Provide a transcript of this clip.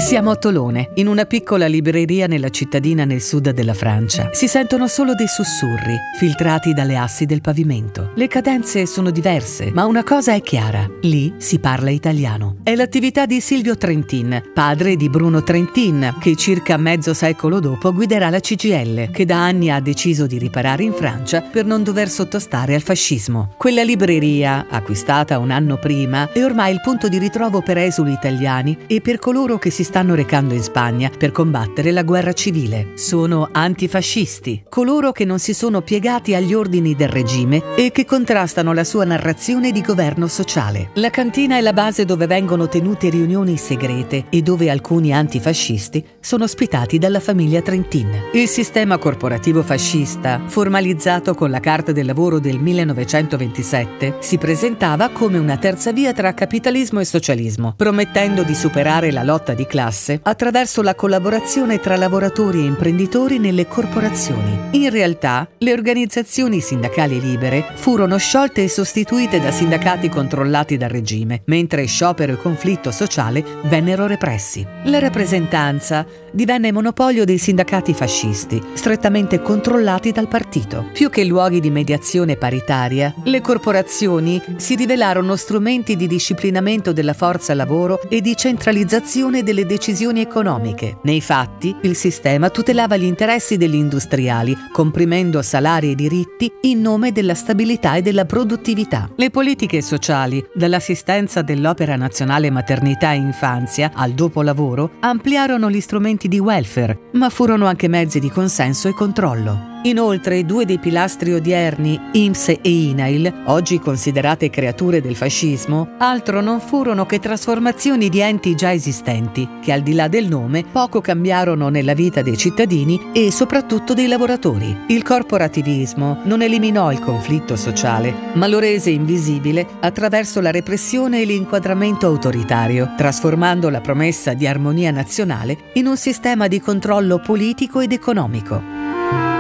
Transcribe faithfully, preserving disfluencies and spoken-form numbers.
Siamo a Tolone, in una piccola libreria nella cittadina nel sud della Francia. Si sentono solo dei sussurri, filtrati dalle assi del pavimento. Le cadenze sono diverse, ma una cosa è chiara: lì si parla italiano. È l'attività di Silvio Trentin, padre di Bruno Trentin, che circa mezzo secolo dopo guiderà la C G I L, che da anni ha deciso di riparare in Francia per non dover sottostare al fascismo. Quella libreria, acquistata un anno prima, è ormai il punto di ritrovo per esuli italiani e per coloro che si stanno recando in Spagna per combattere la guerra civile. Sono antifascisti, coloro che non si sono piegati agli ordini del regime e che contrastano la sua narrazione di governo sociale. La cantina è la base dove vengono tenute riunioni segrete e dove alcuni antifascisti sono ospitati dalla famiglia Trentin. Il sistema corporativo fascista, formalizzato con la Carta del Lavoro del millenovecentoventisette, si presentava come una terza via tra capitalismo e socialismo, promettendo di superare la lotta di classe attraverso la collaborazione tra lavoratori e imprenditori nelle corporazioni. In realtà, le organizzazioni sindacali libere furono sciolte e sostituite da sindacati controllati dal regime, mentre sciopero e conflitto sociale vennero repressi. La rappresentanza divenne monopolio dei sindacati fascisti, strettamente controllati dal partito. Più che luoghi di mediazione paritaria, le corporazioni si rivelarono strumenti di disciplinamento della forza lavoro e di centralizzazione delle decisioni economiche. Nei fatti, il sistema tutelava gli interessi degli industriali, comprimendo salari e diritti in nome della stabilità e della produttività. Le politiche sociali, dall'assistenza dell'Opera Nazionale Maternità e Infanzia al dopolavoro, ampliarono gli strumenti di welfare, ma furono anche mezzi di consenso e controllo. Inoltre, due dei pilastri odierni, I N P S e I N A I L, oggi considerate creature del fascismo, altro non furono che trasformazioni di enti già esistenti, che al di là del nome poco cambiarono nella vita dei cittadini e soprattutto dei lavoratori. Il corporativismo non eliminò il conflitto sociale, ma lo rese invisibile attraverso la repressione e l'inquadramento autoritario, trasformando la promessa di armonia nazionale in un sistema di controllo politico ed economico.